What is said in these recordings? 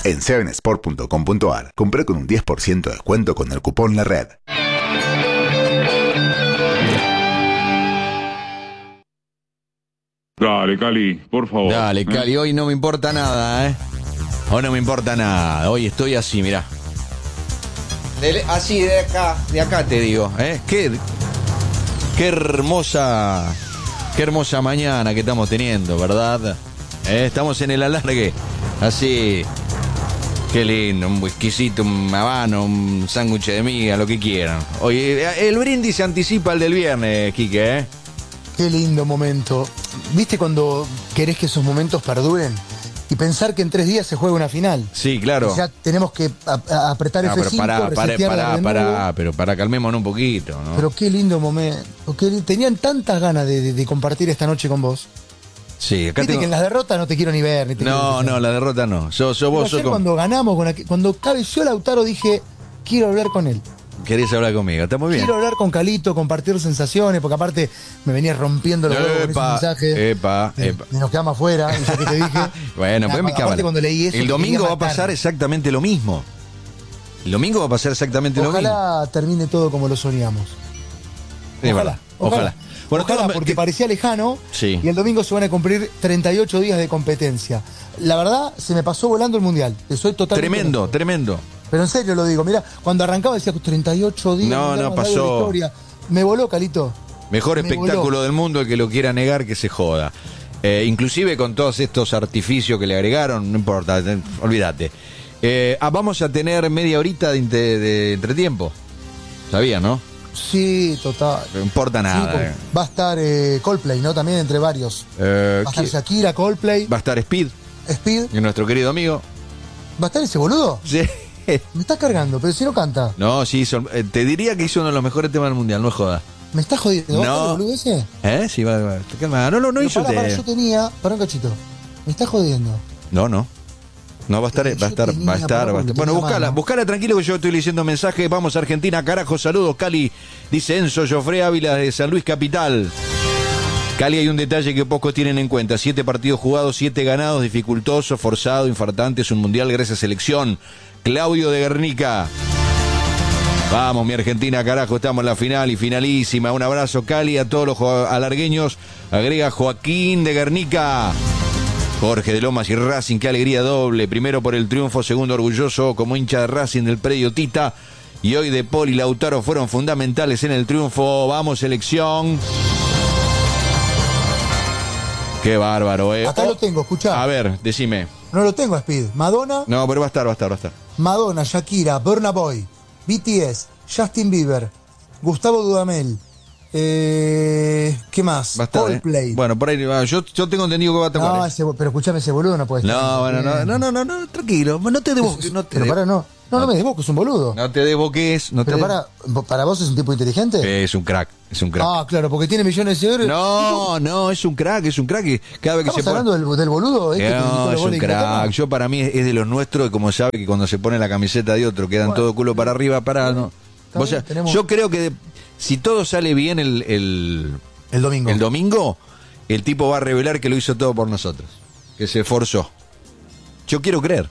En 7sport.com.ar, compré con un 10% de descuento con el cupón La Red. Dale, Cali, por favor. Dale, Cali, hoy no me importa nada, ¿eh? Hoy no me importa nada. Hoy estoy así, mirá. Así, de acá te digo, ¿eh? Qué hermosa mañana que estamos teniendo, ¿verdad? Estamos en el alargue. Así. Qué lindo, un whiskycito, un habano, un sándwich de miga, lo que quieran. Oye, el brindis se anticipa al del viernes, Quique, ¿eh? Qué lindo momento. ¿Viste cuando querés que esos momentos perduren? Y pensar que en 3 días se juega una final. Sí, claro. Ya tenemos que apretar F5, pero calmémonos un poquito, ¿no? Pero qué lindo momento. Tenían tantas ganas de compartir esta noche con vos. Sí, acá Viste que en las derrotas no te quiero ni ver. No, la derrota no. Cuando ganamos, cuando cabeció Lautaro, dije, quiero hablar con él. ¿Querés hablar conmigo? Está muy bien. Quiero hablar con Calito, compartir sensaciones, porque aparte me venía rompiendo los huevos con ese mensaje. Epa. Nos quedamos afuera, ya que te dije. Bueno, pues mi cámara. Cuando leí eso, el domingo va a pasar exactamente lo mismo. El domingo va a pasar exactamente lo mismo. Ojalá termine todo como lo soñamos. Ojalá. Bueno, porque parecía lejano, sí. Y el domingo se van a cumplir 38 días de competencia. La verdad, se me pasó volando el Mundial. Soy totalmente Tremendo. Pero en serio lo digo, mirá, cuando arrancaba decía 38 días. No pasó. Me voló, Calito. Mejor espectáculo del mundo, el que lo quiera negar que se joda. Inclusive con todos estos artificios que le agregaron, no importa, olvídate. Vamos a tener media horita de entretiempo. ¿Sabía, no? Sí, total. No importa nada. Sí, va a estar Coldplay, ¿no? También entre varios. Va a estar Shakira, Coldplay. Va a estar Speed. Y nuestro querido amigo. ¿Va a estar ese boludo? Sí. Me estás cargando, pero si no canta. No, sí, te diría que hizo uno de los mejores temas del mundial, no es joda. ¿Me estás jodiendo? No. ¿El boludo ese? Sí, va. No hizo yo tenía. Para un cachito. ¿Me estás jodiendo? No, va a estar. Bueno, buscala tranquilo que yo estoy leyendo mensajes. Vamos a Argentina, carajo, saludos, Cali. Dice Enzo Jofre Ávila de San Luis Capital. Cali, hay un detalle que pocos tienen en cuenta: 7 partidos jugados, 7 ganados, dificultoso, forzado, infartante, es un mundial gracias a selección. Claudio de Guernica. Vamos, mi Argentina, carajo, estamos en la final y finalísima. Un abrazo, Cali, a todos los alargueños. Agrega Joaquín de Guernica. Jorge de Lomas y Racing, qué alegría doble. Primero por el triunfo, segundo orgulloso como hincha de Racing del predio Tita. Y hoy De Paul y Lautaro fueron fundamentales en el triunfo. Vamos, selección. Qué bárbaro, Acá lo tengo, escuchá. A ver, decime. No lo tengo, Speed. Madonna. No, pero va a estar. Madonna, Shakira, Burna Boy, BTS, Justin Bieber, Gustavo Dudamel. ¿Qué más? Va a estar, Coldplay. Bueno, por ahí yo tengo entendido que va a tocar. No, pero escuchame, ese boludo no puede estar. No, tranquilo. No te desboques. No me desboques, es un boludo. No te desboques. ¿Para vos es un tipo inteligente? Es un crack. Ah, claro, porque tiene millones de euros. No, es un crack. Cada vez que ¿Estamos hablando del boludo? No, es un crack. Yo, para mí, es de los nuestros, como sabe que cuando se pone la camiseta de otro quedan todo culo para arriba, yo creo que si todo sale bien el domingo, el tipo va a revelar que lo hizo todo por nosotros, que se esforzó. Yo quiero creer.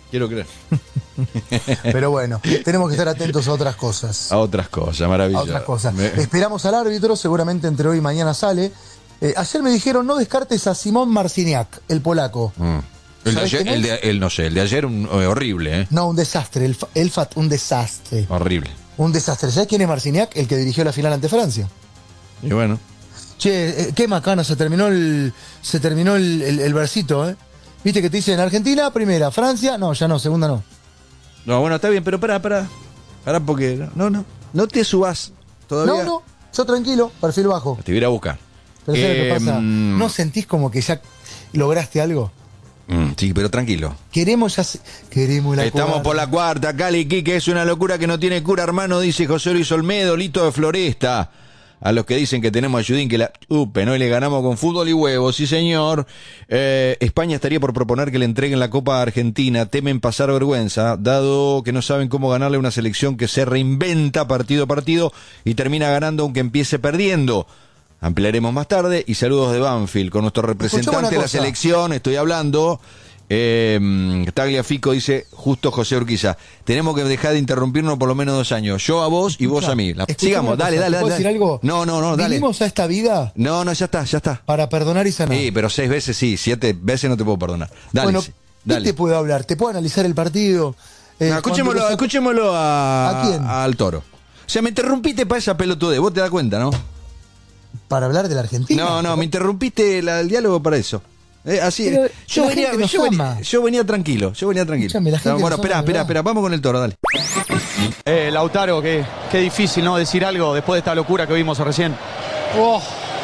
Pero bueno, tenemos que estar atentos a otras cosas. Maravilloso. Esperamos al árbitro, seguramente entre hoy y mañana sale. Ayer me dijeron, no descartes a Simón Marciniak, el polaco. El de ayer horrible, ¿eh? No, un desastre. Un desastre. Horrible. Un desastre. ¿Sabes quién es Marciniak? El que dirigió la final ante Francia. Y bueno. Che, qué macana, se terminó el versito, ¿eh? Viste que te dicen Argentina, primera, Francia, no, ya no, segunda no. No, bueno, está bien, pero pará porque no te subas todavía. No, yo tranquilo, perfil bajo. Te voy a ir a buscar. Pero ¿sabes qué pasa? ¿No sentís como que ya lograste algo? Sí, pero tranquilo. Queremos la Estamos cuarta. por la cuarta, Cali, Quique, es una locura que no tiene cura, hermano, dice José Luis Olmedo, Lito de Floresta. A los que dicen que tenemos ayudín, que la upen, hoy le ganamos con fútbol y huevos, sí señor. España estaría por proponer que le entreguen la Copa a Argentina, temen pasar vergüenza, dado que no saben cómo ganarle a una selección que se reinventa partido a partido y termina ganando aunque empiece perdiendo. Ampliaremos más tarde y saludos de Banfield con nuestro representante de la selección, estoy hablando. Tagliafico dice, justo José Urquiza, tenemos que dejar de interrumpirnos por lo menos 2 años. Yo a vos y vos a mí. Sigamos, dale. ¿Puedo decir algo? No, dale. ¿Vinimos a esta vida? No, ya está. Para perdonar y sanar. Sí, pero 6 veces sí, 7 veces no te puedo perdonar. Dale, bueno, dale. ¿qué te puedo hablar? ¿Te puedo analizar el partido? No, escuchémoslo ¿A quién? al Toro. O sea, me interrumpiste para esa pelotudez, vos te das cuenta, ¿no? ¿Para hablar de la Argentina? No, me interrumpiste el diálogo para eso. Así, Pero yo venía tranquilo. Escúchame, la gente Bueno, espera, vamos con el Toro, dale. Lautaro, qué difícil, ¿no? Decir algo después de esta locura que vimos recién. Oh.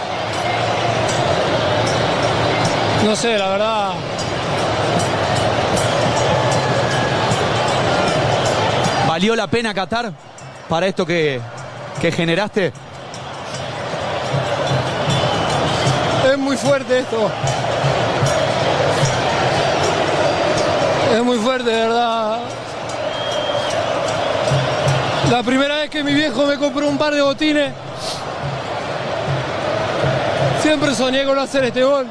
No sé, la verdad. ¿Valió la pena Qatar para esto que generaste? Es muy fuerte esto. Es muy fuerte, de verdad. La primera vez que mi viejo me compró un par de botines, siempre soñé con hacer este gol.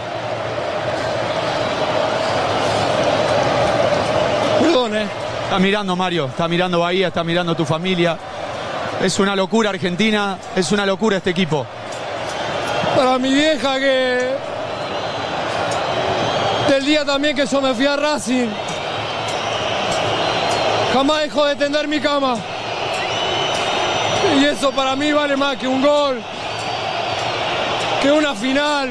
Perdón, Está mirando Mario, está mirando Bahía, está mirando tu familia. Es una locura Argentina, es una locura este equipo. Para mi vieja que... Del día también que yo me fui a Racing, jamás dejó de tender mi cama. Y eso para mí vale más que un gol, que una final.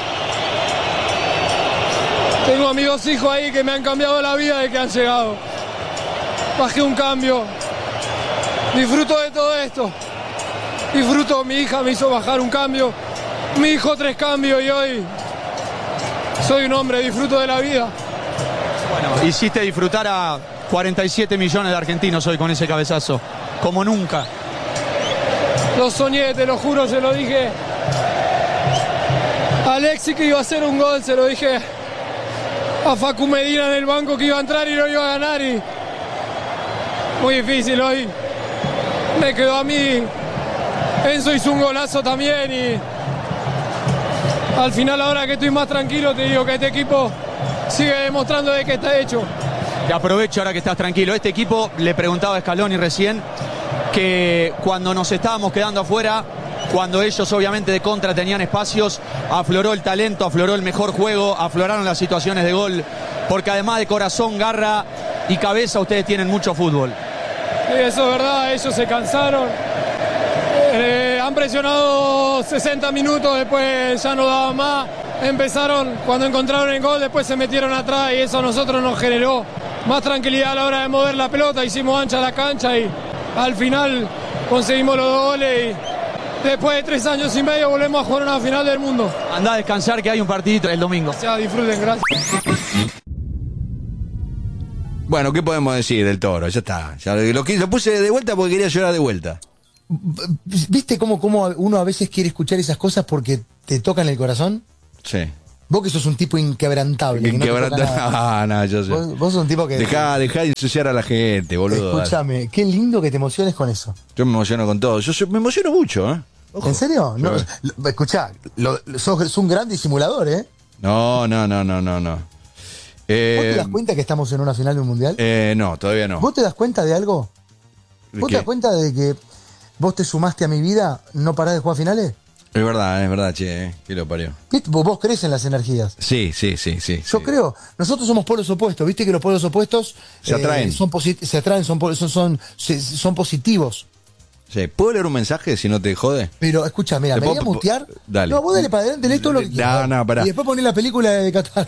Tengo a mis 2 hijos ahí que me han cambiado la vida desde que han llegado. Bajé un cambio. Disfruto de todo esto. Disfruto, mi hija me hizo bajar un cambio. Mi hijo 3 cambios y hoy soy un hombre, disfruto de la vida. Bueno, hiciste disfrutar a 47 millones de argentinos hoy con ese cabezazo, como nunca. Lo soñé, te lo juro, se lo dije a Alexis que iba a hacer un gol, se lo dije a Facu Medina en el banco que iba a entrar y no iba a ganar. Y muy difícil hoy. Me quedó a mí. Enzo hizo un golazo también y al final, ahora que estoy más tranquilo, te digo que este equipo sigue demostrando de que está hecho. Te aprovecho ahora que estás tranquilo. Este equipo, le preguntaba a Scaloni recién, que cuando nos estábamos quedando afuera, cuando ellos obviamente de contra tenían espacios, afloró el talento, afloró el mejor juego, afloraron las situaciones de gol, porque además de corazón, garra y cabeza, ustedes tienen mucho fútbol. Sí, eso es verdad, ellos se cansaron. Han presionado 60 minutos, después ya no daban más. Empezaron, cuando encontraron el gol, después se metieron atrás y eso a nosotros nos generó más tranquilidad a la hora de mover la pelota. Hicimos ancha la cancha y al final conseguimos los 2 goles y después de 3 años y medio volvemos a jugar una final del mundo. Andá a descansar que hay un partidito el domingo. Ya, disfruten, gracias. Bueno, ¿qué podemos decir del Toro? Ya está. Ya lo puse de vuelta porque quería llorar de vuelta. ¿Viste cómo uno a veces quiere escuchar esas cosas porque te tocan el corazón? Sí. Vos que sos un tipo inquebrantable. No, yo sé. Vos sos un tipo que... Dejá de ensuciar a la gente, boludo. Escúchame, qué lindo que te emociones con eso. Yo me emociono con todo. Me emociono mucho, ¿eh? Ojo. ¿En serio? No, escuchá, sos un gran disimulador, ¿eh? No. ¿Vos te das cuenta que estamos en una final de un mundial? No, todavía no. ¿Vos te das cuenta de algo? ¿Vos te das cuenta de que vos te sumaste a mi vida, no parás de jugar finales? Es verdad, che, que lo parió. ¿Vos crees en las energías? Sí. Yo creo. Nosotros somos polos opuestos. ¿Viste que los polos opuestos se atraen? Se atraen, son positivos. Sí. ¿Puedo leer un mensaje si no te jode? Pero escucha, mira, me voy a mutear. Dale. No, vos dale para adelante, lees todo lo que quieras. No, pará. Y después ponés la película de Qatar.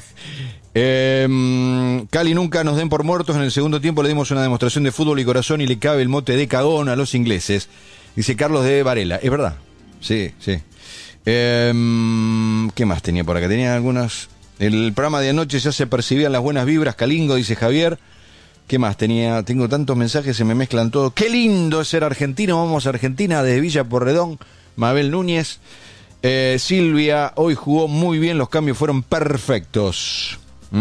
Cali, nunca nos den por muertos. En el segundo tiempo le dimos una demostración de fútbol y corazón y le cabe el mote de cagón a los ingleses. Dice Carlos de Varela. Es verdad. Sí. ¿Qué más tenía por acá? Tenía algunas. El programa de anoche ya se percibían las buenas vibras. Calingo, dice Javier. ¿Qué más tenía? Tengo tantos mensajes, se me mezclan todos. Qué lindo es ser argentino. Vamos a Argentina desde Villa Porredón. Mabel Núñez. Silvia, hoy jugó muy bien. Los cambios fueron perfectos.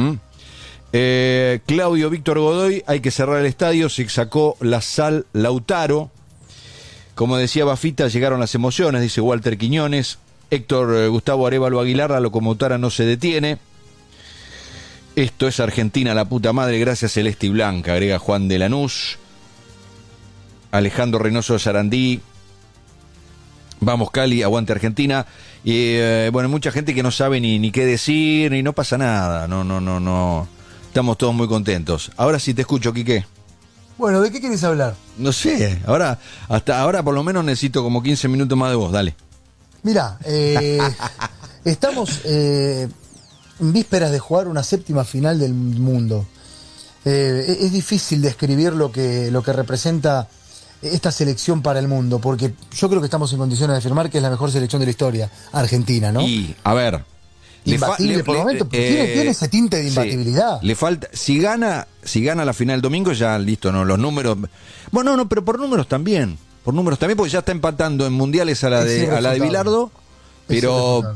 Claudio Víctor Godoy, hay que cerrar el estadio. Se sacó la sal Lautaro. Como decía Bafita, llegaron las emociones, dice Walter Quiñones. Héctor Gustavo Arévalo Aguilar, la locomotora no se detiene. Esto es Argentina, la puta madre, gracias Celeste y Blanca, agrega Juan de Lanús. Alejandro Reynoso de Sarandí. Vamos Cali, aguante Argentina. Y bueno, mucha gente que no sabe ni qué decir, y no pasa nada. No. Estamos todos muy contentos. Ahora sí te escucho, Quique. Bueno, ¿de qué querés hablar? No sé, hasta ahora por lo menos necesito como 15 minutos más de vos, dale. Mirá, estamos en vísperas de jugar una séptima final del mundo. Es difícil describir lo que representa esta selección para el mundo, porque yo creo que estamos en condiciones de afirmar que es la mejor selección de la historia, Argentina, ¿no? Y, a ver... Imbatible por momentos, tiene ese tinte de imbatibilidad. Sí, le falta, si gana la final el domingo, ya listo, ¿no? Los números... Bueno, no, pero por números también, porque ya está empatando en mundiales a la de Bilardo, pero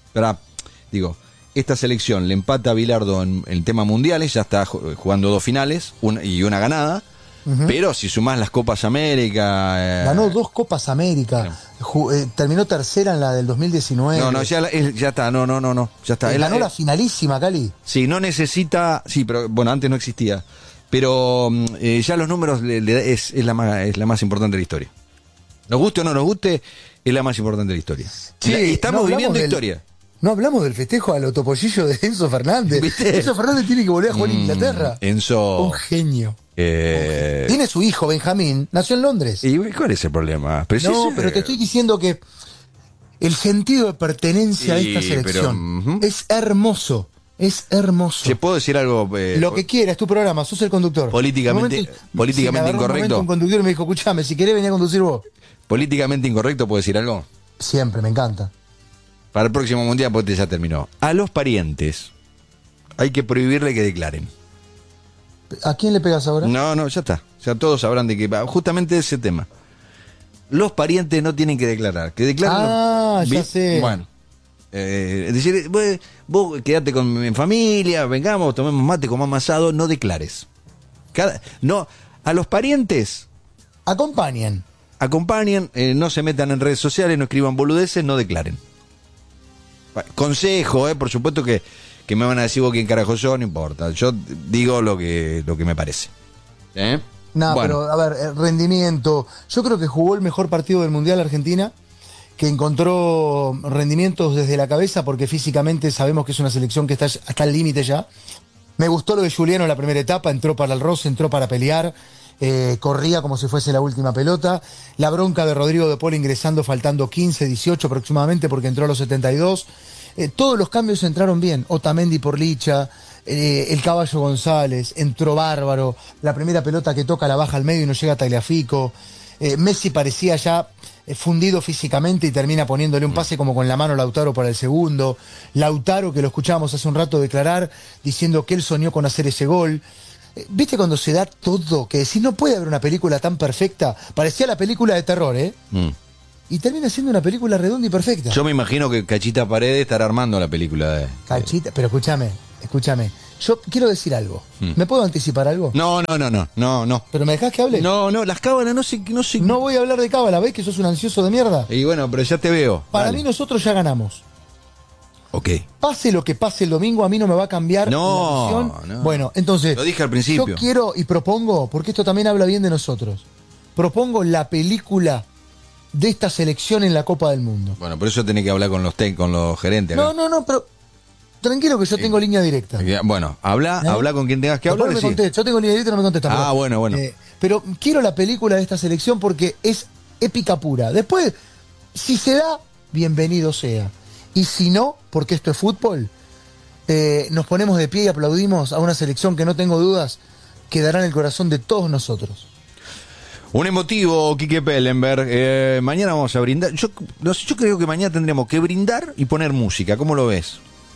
esta selección le empata a Bilardo en el tema mundiales, ya está jugando 2 finales y una ganada. Pero si sumás las Copas América... Ganó 2 Copas América. Terminó tercera en la del 2019. No, ya está, no. Ya está. Ganó la finalísima, Cali. Sí, no necesita... Sí, pero bueno, antes no existía. Pero ya los números es la más importante de la historia. Nos guste o no nos guste, es la más importante de la historia. Sí, estamos viviendo historia. No hablamos del festejo al otopollillo de Enzo Fernández. ¿Viste? Enzo Fernández tiene que volver a jugar en Inglaterra. Enzo... Un genio. Tiene su hijo, Benjamín, nació en Londres. ¿Y cuál es el problema? Pero te estoy diciendo que el sentido de pertenencia a esta selección es hermoso. Es hermoso. ¿Te puedo decir algo? Lo que quieras, tu programa, sos el conductor. Políticamente incorrecto. Un conductor y me dijo, escuchame, si querés venir a conducir vos. Políticamente incorrecto, ¿puedo decir algo? Siempre, me encanta. Para el próximo mundial, pues ya terminó. A los parientes hay que prohibirle que declaren. ¿A quién le pegas ahora? No, ya está. Ya todos sabrán de qué va. Justamente ese tema. Los parientes no tienen que declarar. Que declaren. Ya sé. Bueno. Es decir, vos quedate con mi familia, vengamos, tomemos mate, comamos asado, no declares. A los parientes acompañen, no se metan en redes sociales, no escriban boludeces, no declaren. Consejo, por supuesto que me van a decir vos quién carajo yo, no importa. Yo digo lo que me parece. Pero a ver, rendimiento. Yo creo que jugó el mejor partido del Mundial Argentina, que encontró rendimientos desde la cabeza, porque físicamente sabemos que es una selección que está hasta el límite ya. Me gustó lo de Juliano en la primera etapa, entró para el roce, entró para pelear, corría como si fuese la última pelota. La bronca de Rodrigo de Paul ingresando faltando 15, 18 aproximadamente, porque entró a los 72. Todos los cambios entraron bien. Otamendi por Licha, el Caballo González, entró bárbaro. La primera pelota que toca la baja al medio y no llega a Tagliafico. Messi parecía ya fundido físicamente y termina poniéndole un pase como con la mano a Lautaro para el segundo. Lautaro, que lo escuchábamos hace un rato declarar, diciendo que él soñó con hacer ese gol. ¿Viste cuando se da todo? Que decís, no puede haber una película tan perfecta. Parecía la película de terror, y termina siendo una película redonda y perfecta. Yo me imagino que Cachita Paredes estará armando la película de... Cachita, pero escúchame. Yo quiero decir algo. ¿Me puedo anticipar algo? No. ¿Pero me dejás que hable? No, las cábalas no sé. No voy a hablar de cábala, ¿ves que sos un ansioso de mierda? Y bueno, pero ya te veo. Para mí nosotros ya ganamos. Ok. Pase lo que pase el domingo, a mí no me va a cambiar la visión. No. Bueno, entonces... Lo dije al principio. Yo quiero y propongo, porque esto también habla bien de nosotros, propongo la película de esta selección en la Copa del Mundo. Bueno, por eso tenés que hablar con los gerentes. No, pero... Tranquilo que yo tengo línea directa. Bueno, habla con quien tengas que hablar. Yo tengo línea directa y no me contesta. Bueno. Pero quiero la película de esta selección porque es épica pura. Después, si se da, bienvenido sea. Y si no, porque esto es fútbol, nos ponemos de pie y aplaudimos a una selección que no tengo dudas quedará en el corazón de todos nosotros. Un emotivo, Quique Pellenberg. Mañana vamos a brindar. Yo creo que mañana tendremos que brindar y poner música. ¿Cómo lo ves?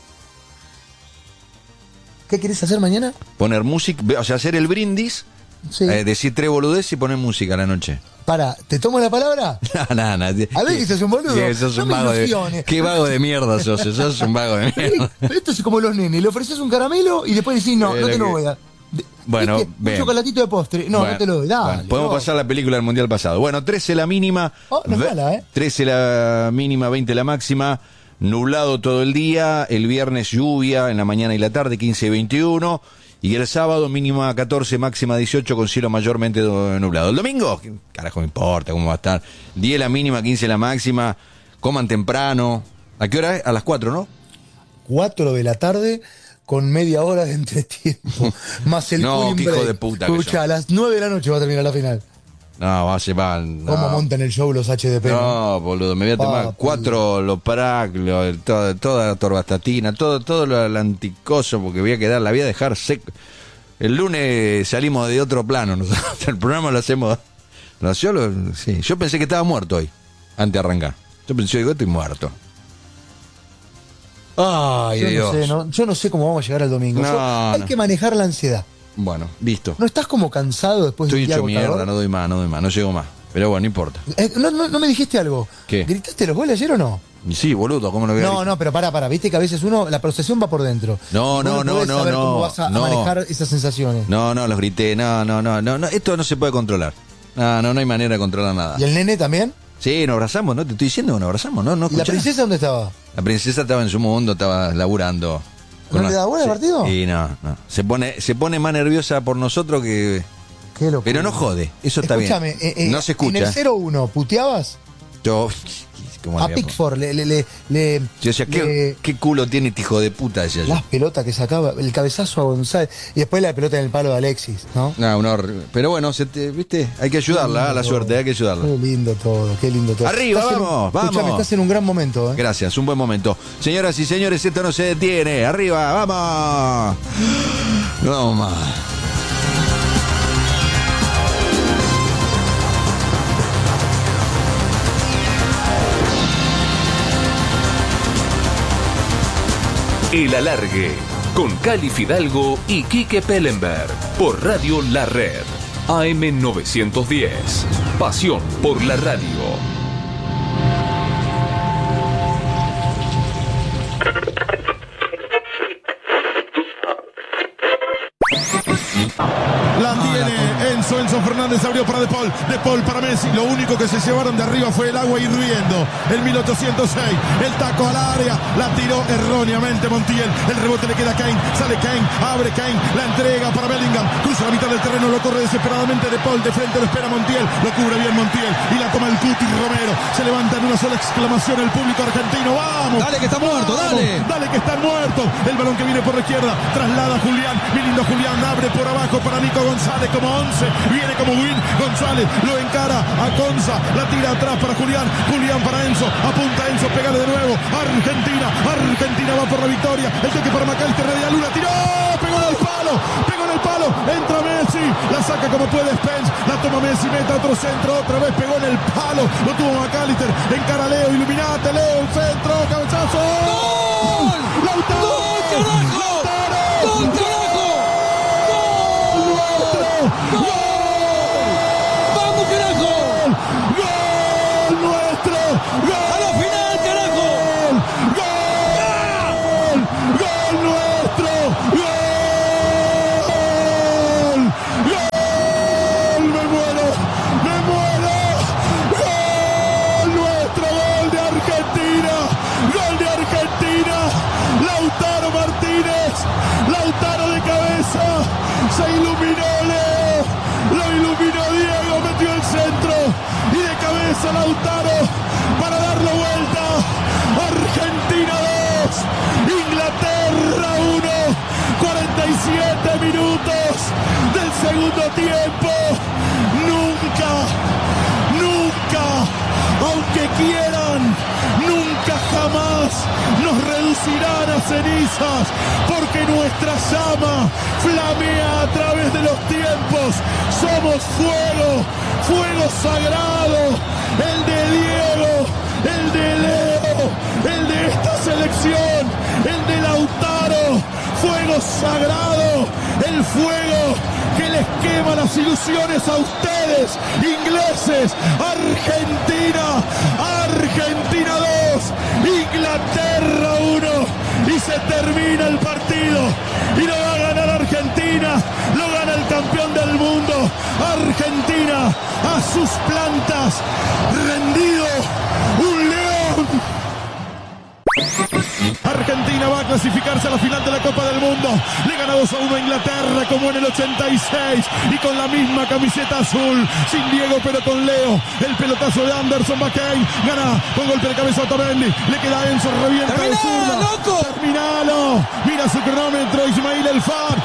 ¿Qué querés hacer mañana? Poner música, o sea, hacer el brindis, decir 3 boludeces y poner música a la noche. ¿Te tomo la palabra? No. A ver que sos un boludo. Sí, sos un vago qué vago de mierda sos un vago de mierda. Esto es como los nenes, le ofreces un caramelo y después decís, no te lo voy a dar. Bueno, un chocolatito de postre. No te lo doy. Dale, podemos pasar la película del Mundial pasado. Bueno, 13 la mínima. No es mala, 13 la mínima, 20 la máxima. nublado todo el día, el viernes lluvia en la mañana y la tarde, 15 y 21, y el sábado mínima 14, máxima 18 con cielo mayormente nublado. El domingo, ¿qué carajo me importa cómo va a estar? 10 la mínima, 15 la máxima, coman temprano. ¿A qué hora es? A las 4, ¿no? 4 de la tarde con media hora de entretiempo. Más el No, cooling qué hijo break. de puta. Escucha, a las 9 de la noche va a terminar la final. No, va a llevar. No. ¿Cómo montan el show los HDP? No, boludo, me voy a tomar 4 Loprac, toda la torvastatina, todo lo anticoso, porque voy a dejar seco. El lunes salimos de otro plano, nosotros, el programa lo hacemos. Yo pensé que estaba muerto hoy, antes de arrancar. Yo pensé, digo, estoy muerto. Ay, Dios. Yo no sé cómo vamos a llegar al domingo. Hay que manejar la ansiedad. Bueno, listo. ¿No estás como cansado después Estoy del día hecho agotador? mierda, no doy más, no llego más. Pero bueno, no importa. ¿No me dijiste algo? ¿Qué? ¿Gritaste los goles ayer o no? Sí, boludo, ¿cómo no voy a gritar? No, pero pará. Viste que a veces la procesión va por dentro. No. Podés saber cómo vas a manejar esas sensaciones. No, los grité, no. Esto no se puede controlar. No hay manera de controlar nada. ¿Y el nene también? Sí, nos abrazamos, ¿no? Te estoy diciendo que nos abrazamos, ¿no? ¿Y la princesa dónde estaba? La princesa estaba en su mundo, estaba laburando. ¿No le da bola el partido? Sí, no. Se pone más nerviosa por nosotros que... Qué locura. Pero no jode, eso está bien. Escúchame, no se escucha. En el 0-1, ¿puteabas? Yo... A Pickford Yo decía, ¿qué culo tiene este hijo de puta? Decía yo. Las pelotas que sacaba, el cabezazo a González y después la pelota en el palo de Alexis, ¿no? Pero bueno, ¿viste? Hay que ayudarla, a la suerte, hay que ayudarla. Qué lindo todo. Arriba, vamos. Escúchame, estás en un gran momento, ¿eh? Gracias, un buen momento. Señoras y señores, esto no se detiene. Arriba, vamos. Vamos más. El Alargue, con Cali Fidalgo y Quique Pellenberg, por Radio La Red, AM 910. Pasión por la radio. La tiene Enzo Fernández, abrió para De Paul para Messi. Lo único que se llevaron de arriba fue el agua hirviendo. El 1806, el taco al área, la tiró erróneamente Montiel. El rebote le queda a Kane, sale Kane, abre Kane, la entrega para Bellingham, cruza la mitad del terreno, lo corre desesperadamente De Paul, de frente lo espera Montiel, lo cubre bien Montiel y la toma el Cuti Romero. Se levanta en una sola exclamación el público argentino. ¡Vamos! Dale que está muerto, Dale que está muerto. El balón que viene por la izquierda, traslada a Julián, mi lindo Julián, abre por abajo para Nico González como 11, viene como Win, González lo encara a Conza, la tira atrás para Julián para Enzo, apunta Enzo, pégale de nuevo, Argentina va por la victoria, el toque para McAllister, de Luna, tiró, pegó en el palo, entra Messi, la saca como puede Spence, la toma Messi, mete otro centro, otra vez pegó en el palo, lo tuvo McAllister, encara Leo, iluminate Leo, centro, cabezazo, ¡gol! ¡Lautaro! ¡Gol, carajo! ¡Gol, carajo! ¡Gol! ¡Vamos, carajo! ¡Gol nuestro! ¡Gol! ¡A la final, carajo! ¡Gol! ¡Gol nuestro! ¡Gol! ¡Gol! ¡Me muero! ¡Gol nuestro! ¡Gol de Argentina! ¡Gol de Argentina! Lautaro Martínez, Lautaro de cabeza, se iluminó Leo, lo iluminó Diego, metió el centro y de cabeza Lautaro para dar la vuelta. Argentina 2, Inglaterra 1, 47 minutos del segundo tiempo. Nunca, aunque quieran, nunca jamás nos reducirán a cenizas, porque nuestra llama flamea a través de los tiempos. Somos fuego sagrado, el de Diego, el de Leo, el de esta selección, el de Lautaro, fuego sagrado, el fuego que les quema las ilusiones a ustedes, ingleses. Argentina 2, Inglaterra 1, y se termina el partido, y lo va a ganar Argentina, lo gana el campeón del mundo. Argentina a sus plantas, rendido, un león. 2-1 a Inglaterra como en el 86 y con la misma camiseta azul, sin Diego pero con Leo. El pelotazo de Anderson McCain, gana con golpe de cabeza Otamendi, le queda Enzo, revienta de zurda. ¡Loco! Terminalo, mira su cronómetro Ismail El Far.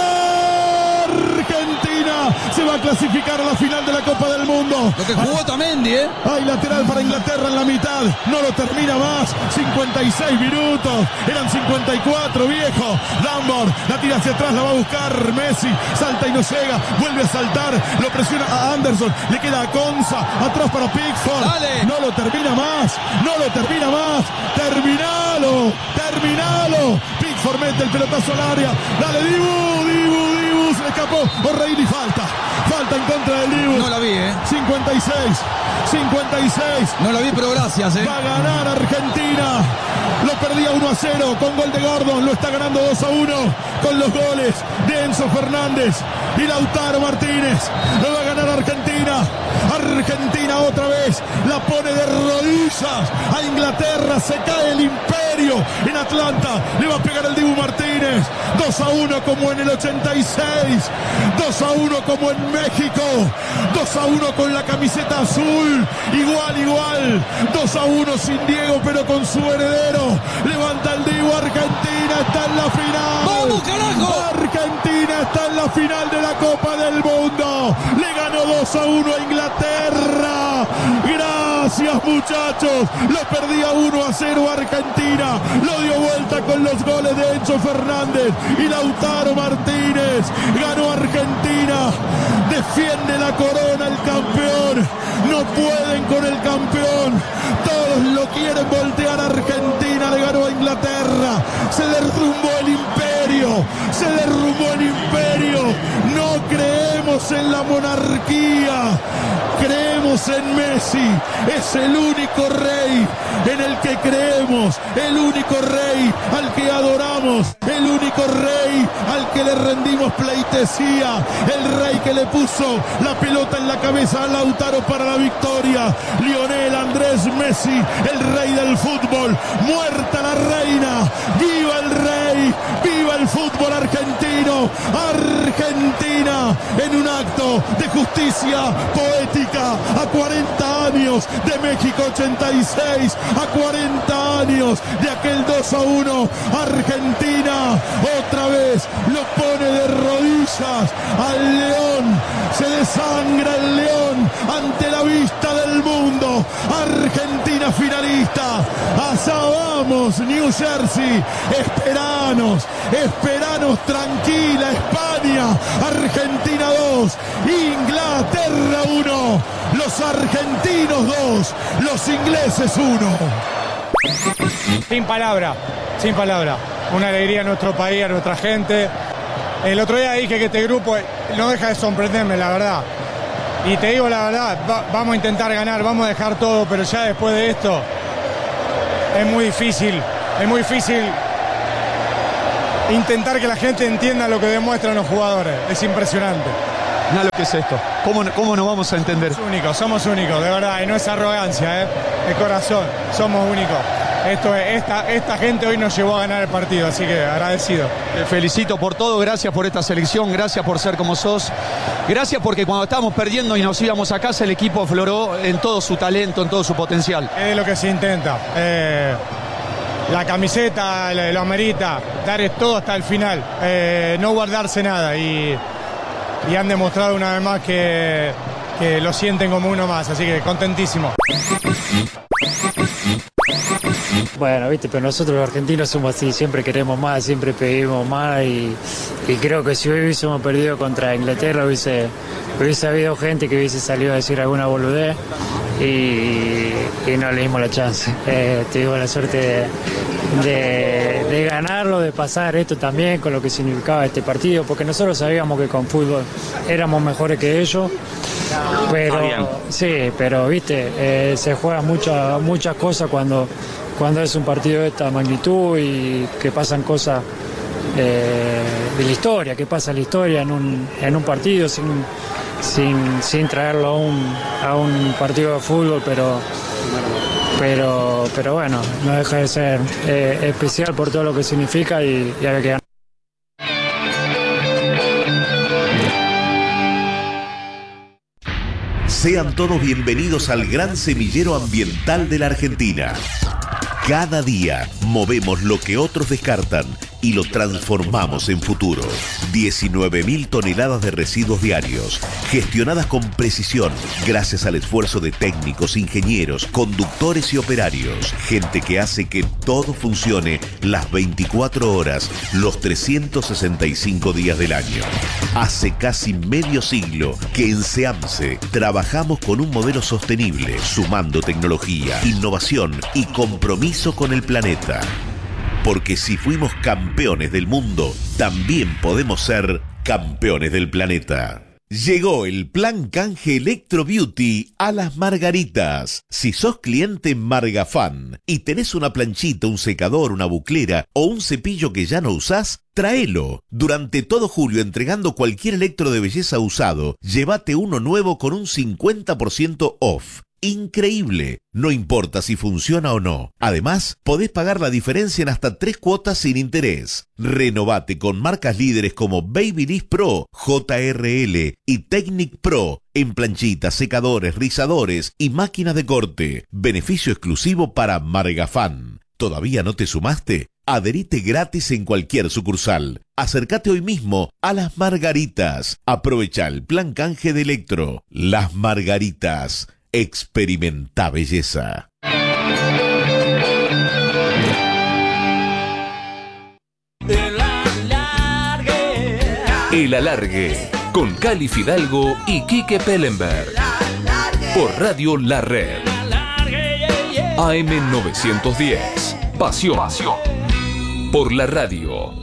Argentina se va a clasificar a la final de la Copa del Mundo. Lo que jugó Otamendi, Hay lateral para Inglaterra en la mitad. No lo termina más. 56 minutos. Eran 54, viejo. Lambert la tira hacia atrás, la va a buscar Messi. Salta y no llega. Vuelve a saltar. Lo presiona a Anderson. Le queda a Konsa. Atrás para Pickford. Dale. No lo termina más. No lo termina más. Terminalo. Terminalo. Pickford mete el pelotazo al área. Dale, Dibu. Se le escapó. O'Reilly falta. Falta en contra del Dibu. No la vi, 56. No la vi, pero gracias, Va a ganar Argentina. Lo perdía 1-0 con gol de Gordon. Lo está ganando 2-1 con los goles de Enzo Fernández y Lautaro Martínez. Lo va a ganar Argentina. Argentina otra vez la pone de rodillas a Inglaterra. Se cae el imperio en Atlanta. Le va a pegar el Dibu Martínez. 2-1 como en el 86. 2-1 como en México. 2-1 con la camiseta azul. Igual. 2-1 sin Diego pero con su heredero. Levanta el Dibu. Argentina está en la final. ¡Vamos, carajo! Argentina está en la final de la Copa del Mundo. Le ganó 2-1 a Inglaterra. Gracias, muchachos. Lo perdía 1-0 Argentina. Lo dio vuelta con los goles de Enzo Fernández y Lautaro Martínez. Ganó Argentina. Defiende la corona el campeón. No pueden con el campeón. Todos lo quieren voltear. Argentina le ganó a Inglaterra. Se derrumbó el imperio. No creemos en la monarquía. Creemos en Messi. Es el único rey en el que creemos. El único rey al que adoramos. El único rey al que le rendimos pleitesía. El rey que le puso la pelota en la cabeza a Lautaro para la victoria. Lionel Andrés Messi, el rey del fútbol. Muerta la reina. ¡Viva el rey! ¡Viva el fútbol argentino! Argentina en un acto de justicia poética a 40 años de México 86, a 40 años de aquel 2-1. Argentina otra vez lo pone de rodillas al león. Se desangra el león ante la vista del mundo. Argentina finalista. Allá vamos, New Jersey. Esperanos tranquila, España. Argentina 2, Inglaterra 1. Los argentinos 2, los ingleses 1. Sin palabra. Una alegría a nuestro país, a nuestra gente. El otro día dije que este grupo no deja de sorprenderme, la verdad. Y te digo la verdad, vamos a intentar ganar, vamos a dejar todo, pero ya después de esto es muy difícil intentar que la gente entienda lo que demuestran los jugadores. Es impresionante. Mirá lo que es esto. ¿Cómo nos vamos a entender? Somos únicos, de verdad, y no es arrogancia, de corazón, somos únicos. Esta gente hoy nos llevó a ganar el partido, así que agradecido. Te felicito por todo, gracias por esta selección, gracias por ser como sos. Gracias porque cuando estábamos perdiendo y nos íbamos a casa, el equipo afloró en todo su talento, en todo su potencial. Es lo que se intenta. La camiseta lo amerita, dar todo hasta el final, no guardarse nada y han demostrado una vez más que lo sienten como uno más, así que contentísimo. Bueno, viste, pero nosotros los argentinos somos así, siempre queremos más, siempre pedimos más y creo que si hoy hubiésemos perdido contra Inglaterra hubiese habido gente que hubiese salido a decir alguna boludez y no le dimos la chance. Tuvimos la suerte de ganarlo, de pasar esto también con lo que significaba este partido, porque nosotros sabíamos que con fútbol éramos mejores que ellos, pero sí, pero viste, se juegan muchas cosas cuando es un partido de esta magnitud y que pasan cosas de la historia, que pasa la historia en un partido sin traerlo a un partido de fútbol, pero bueno, no deja de ser especial por todo lo que significa y hay que ganar. Sean todos bienvenidos al gran semillero ambiental de la Argentina. Cada día movemos lo que otros descartan y lo transformamos en futuro. 19.000 toneladas de residuos diarios, gestionadas con precisión, gracias al esfuerzo de técnicos, ingenieros, conductores y operarios. Gente que hace que todo funcione las 24 horas, los 365 días del año. Hace casi medio siglo que en SEAMSE trabajamos con un modelo sostenible, sumando tecnología, innovación y compromiso con el planeta. Porque si fuimos campeones del mundo, también podemos ser campeones del planeta. Llegó el plan canje Electro Beauty a Las Margaritas. Si sos cliente Margafan y tenés una planchita, un secador, una buclera o un cepillo que ya no usás, tráelo. Durante todo julio, entregando cualquier electro de belleza usado, llévate uno nuevo con un 50% off. Increíble, no importa si funciona o no. Además, podés pagar la diferencia en hasta 3 cuotas sin interés. Renovate con marcas líderes como Babyliss Pro, JRL y Technic Pro en planchitas, secadores, rizadores y máquinas de corte. Beneficio exclusivo para Margafan. ¿Todavía no te sumaste? Adherite gratis en cualquier sucursal. Acércate hoy mismo a Las Margaritas. Aprovecha el plan canje de Electro. Las Margaritas. Experimenta belleza. El Alargue, con Cali Fidalgo y Quique Pellenberg. Por Radio La Red. AM 910. Pasión. Por la radio.